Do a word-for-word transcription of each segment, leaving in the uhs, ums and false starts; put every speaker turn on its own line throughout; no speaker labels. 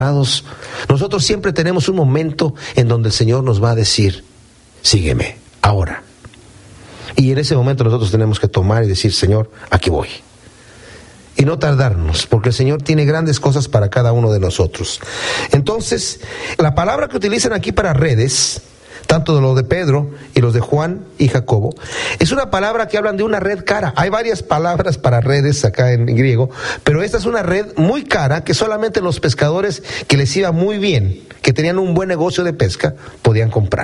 Nosotros siempre tenemos un momento en donde el Señor nos va a decir, sígueme, ahora. Y en ese momento nosotros tenemos que tomar y decir, Señor, aquí voy. Y no tardarnos, porque el Señor tiene grandes cosas para cada uno de nosotros. Entonces, la palabra que utilizan aquí para redes, tanto de los de Pedro y los de Juan y Jacobo, es una palabra que hablan de una red cara. Hay varias palabras para redes acá en griego, pero esta es una red muy cara que solamente los pescadores que les iba muy bien, que tenían un buen negocio de pesca, podían comprar.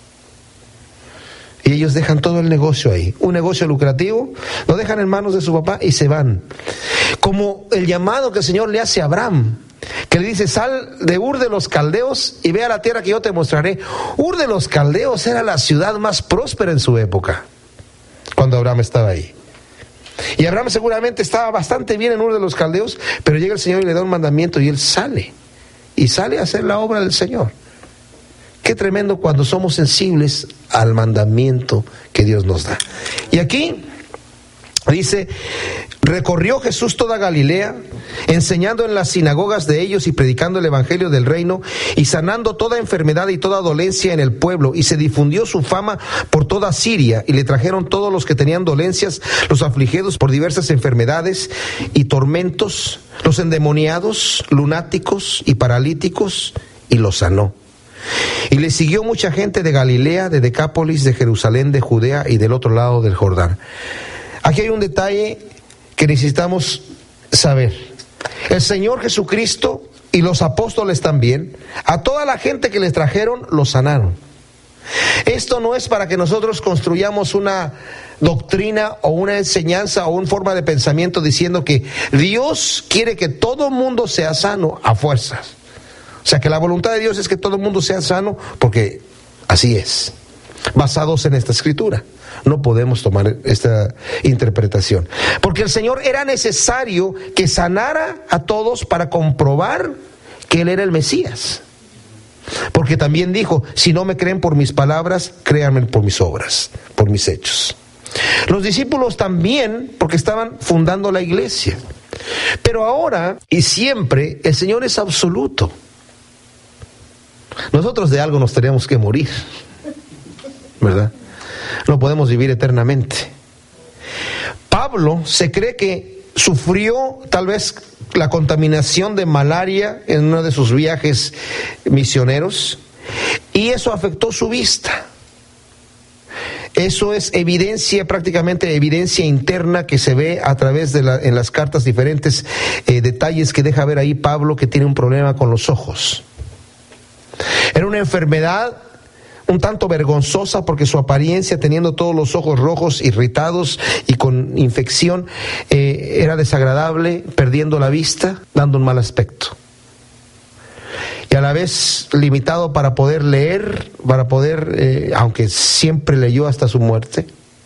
Y ellos dejan todo el negocio ahí, un negocio lucrativo, lo dejan en manos de su papá y se van. Como el llamado que el Señor le hace a Abraham, que le dice, sal de Ur de los Caldeos y ve a la tierra que yo te mostraré. Ur de los Caldeos era la ciudad más próspera en su época, cuando Abraham estaba ahí. Y Abraham seguramente estaba bastante bien en Ur de los Caldeos, pero llega el Señor y le da un mandamiento y él sale, y sale a hacer la obra del Señor. Qué tremendo cuando somos sensibles al mandamiento que Dios nos da. Y aquí dice, recorrió Jesús toda Galilea, enseñando en las sinagogas de ellos y predicando el evangelio del reino y sanando toda enfermedad y toda dolencia en el pueblo, y se difundió su fama por toda Siria, y le trajeron todos los que tenían dolencias, los afligidos por diversas enfermedades y tormentos, los endemoniados, lunáticos y paralíticos, y los sanó. Y le siguió mucha gente de Galilea, de Decápolis, de Jerusalén, de Judea y del otro lado del Jordán. Aquí hay un detalle que necesitamos saber. El Señor Jesucristo y los apóstoles también, a toda la gente que les trajeron, los sanaron. Esto no es para que nosotros construyamos una doctrina o una enseñanza o una forma de pensamiento diciendo que Dios quiere que todo el mundo sea sano a fuerzas. O sea, que la voluntad de Dios es que todo el mundo sea sano, porque así es, basados en esta escritura. No podemos tomar esta interpretación, porque el Señor era necesario que sanara a todos para comprobar que Él era el Mesías. Porque también dijo, si no me creen por mis palabras, créanme por mis obras, por mis hechos. Los discípulos también, porque estaban fundando la iglesia. Pero ahora y siempre el Señor es absoluto. Nosotros de algo nos tenemos que morir, ¿verdad? No podemos vivir eternamente. Pablo se cree que sufrió tal vez la contaminación de malaria en uno de sus viajes misioneros, y eso afectó su vista. Eso es evidencia, prácticamente evidencia interna que se ve a través de la, en las cartas, diferentes eh, detalles que deja ver ahí Pablo, que tiene un problema con los ojos. Era una enfermedad un tanto vergonzosa, porque su apariencia, teniendo todos los ojos rojos, irritados y con infección, eh, era desagradable, perdiendo la vista, dando un mal aspecto. Y a la vez limitado para poder leer, para poder, eh, aunque siempre leyó hasta su muerte,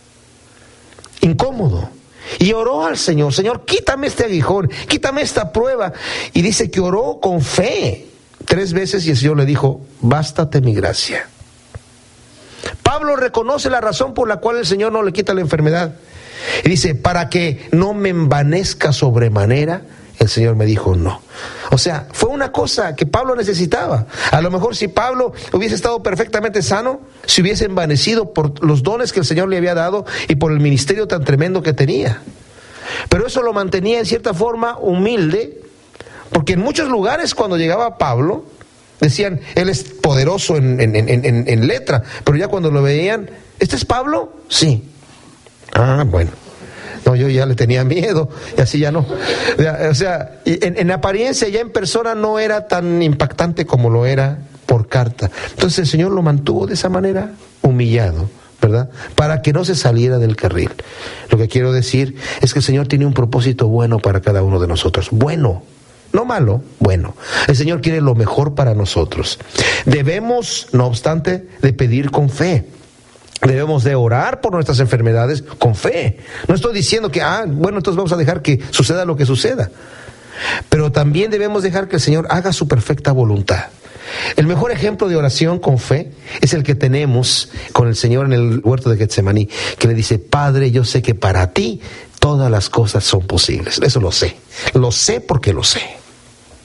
incómodo. Y oró al Señor, Señor, quítame este aguijón, quítame esta prueba. Y dice que oró con fe tres veces y el Señor le dijo, bástate mi gracia. Pablo reconoce la razón por la cual el Señor no le quita la enfermedad. Y dice, para que no me envanezca sobremanera, el Señor me dijo no. O sea, fue una cosa que Pablo necesitaba. A lo mejor si Pablo hubiese estado perfectamente sano, se hubiese envanecido por los dones que el Señor le había dado y por el ministerio tan tremendo que tenía. Pero eso lo mantenía en cierta forma humilde, porque en muchos lugares cuando llegaba Pablo, decían, él es poderoso en, en, en, en, en letra, pero ya cuando lo veían, ¿este es Pablo? Sí. Ah, bueno. No, yo ya le tenía miedo, y así ya no. O sea, en, en apariencia, ya en persona no era tan impactante como lo era por carta. Entonces el Señor lo mantuvo de esa manera, humillado, ¿verdad? Para que no se saliera del carril. Lo que quiero decir es que el Señor tiene un propósito bueno para cada uno de nosotros. Bueno. No malo, bueno. El Señor quiere lo mejor para nosotros. Debemos, no obstante, de pedir con fe. Debemos de orar por nuestras enfermedades con fe. No estoy diciendo que, ah, bueno, entonces vamos a dejar que suceda lo que suceda. Pero también debemos dejar que el Señor haga su perfecta voluntad. El mejor ejemplo de oración con fe es el que tenemos con el Señor en el huerto de Getsemaní, que le dice, Padre, yo sé que para ti todas las cosas son posibles. Eso lo sé. Lo sé porque lo sé.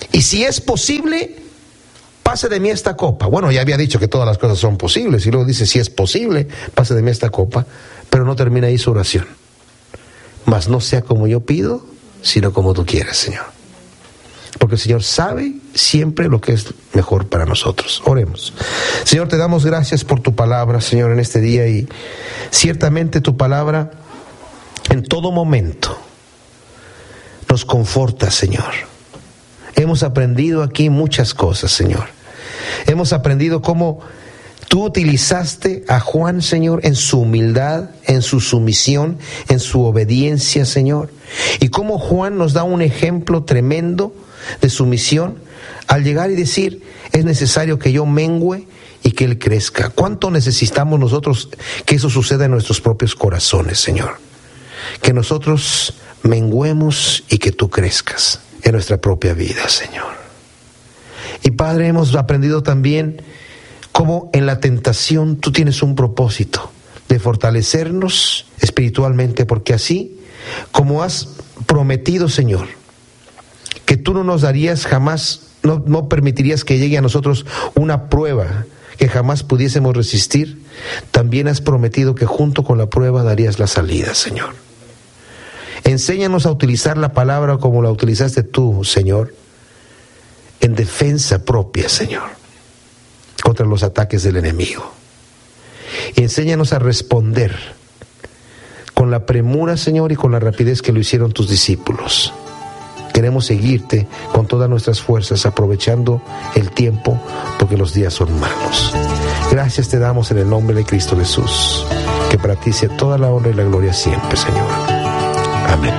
Y si es posible, pase de mí esta copa. Bueno, ya había dicho que todas las cosas son posibles, y luego dice, si es posible, pase de mí esta copa, pero no termina ahí su oración. Mas no sea como yo pido, sino como tú quieres, Señor. Porque el Señor sabe siempre lo que es mejor para nosotros. Oremos. Señor, te damos gracias por tu palabra, Señor, en este día, y ciertamente tu palabra en todo momento nos conforta, Señor. Hemos aprendido aquí muchas cosas, Señor. Hemos aprendido cómo tú utilizaste a Juan, Señor, en su humildad, en su sumisión, en su obediencia, Señor. Y cómo Juan nos da un ejemplo tremendo de sumisión al llegar y decir, es necesario que yo mengüe y que Él crezca. ¿Cuánto necesitamos nosotros que eso suceda en nuestros propios corazones, Señor? Que nosotros menguemos y que tú crezcas en nuestra propia vida, Señor. Y Padre, hemos aprendido también cómo en la tentación tú tienes un propósito de fortalecernos espiritualmente, porque así como has prometido, Señor, que tú no nos darías jamás, no, no permitirías que llegue a nosotros una prueba que jamás pudiésemos resistir, también has prometido que junto con la prueba darías la salida, Señor. Enséñanos a utilizar la palabra como la utilizaste tú, Señor, en defensa propia, Señor, contra los ataques del enemigo. Y enséñanos a responder con la premura, Señor, y con la rapidez que lo hicieron tus discípulos. Queremos seguirte con todas nuestras fuerzas, aprovechando el tiempo, porque los días son malos. Gracias te damos en el nombre de Cristo Jesús, que para ti sea toda la honra y la gloria siempre, Señor. Amén.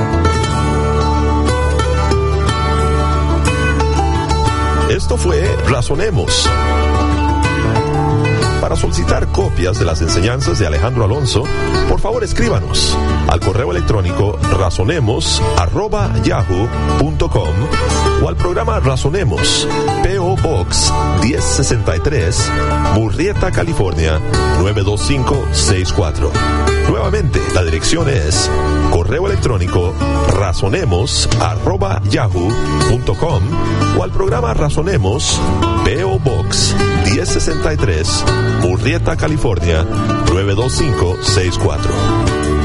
Esto fue Razonemos. Para solicitar copias de las enseñanzas de Alejandro Alonso, por favor escríbanos al correo electrónico razonemos arroba yahoo punto com o al programa Razonemos, P O Box diez sesenta y tres, Murrieta, California nueve dos cinco seis cuatro. Nuevamente, la dirección es correo electrónico razonemos arroba yahoo punto com o al programa Razonemos, P O Box diez sesenta y tres, Murrieta, California nueve dos cinco seis cuatro.